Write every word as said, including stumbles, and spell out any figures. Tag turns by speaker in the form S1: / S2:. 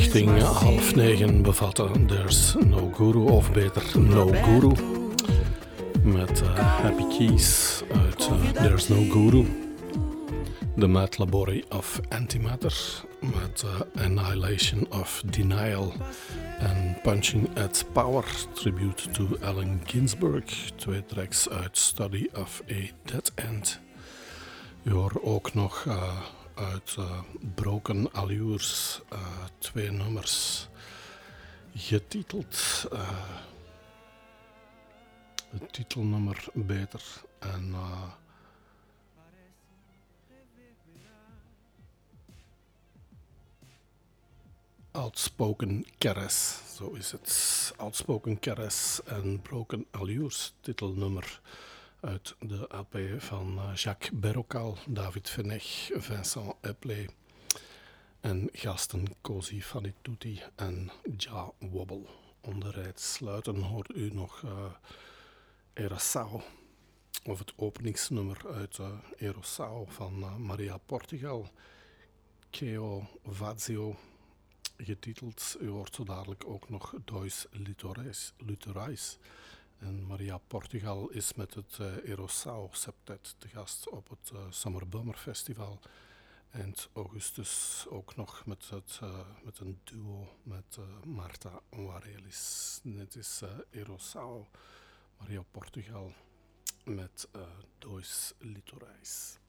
S1: richting half negen bevatten There's No Guru, of beter No Guru, met uh, Happy Keys uit uh, There's No Guru, The Mad Laboratory of Antimatter met uh, Annihilation of Denial en Punching at Power, tribute to Allen Ginsberg, twee tracks uit Study of a Dead End. Je hoort ook nog uh, uit uh, Broken Allures uh, twee nummers getiteld, uh, het titelnummer beter en uh, Outspoken Caress, zo is het. Outspoken Caress en Broken Allures, titelnummer uit de L P van Jacques Berrocal, David Fenech, Vincent Epley en gasten Cosi Fanituti en Ja Wobble. Onder het sluiten hoort u nog uh, Erasao, of het openingsnummer uit uh, Erasao van uh, Maria Portugal, Cheo Vazio, getiteld. U hoort zo dadelijk ook nog Dois Luterais. En Maria Portugal is met het uh, Erosao Septet te gast op het uh, Summer Bummer Festival. Eind augustus ook nog met, het, uh, met een duo met uh, Marta Warelis. Dit is uh, Erosao, Maria Portugal met uh, Dois Luterais.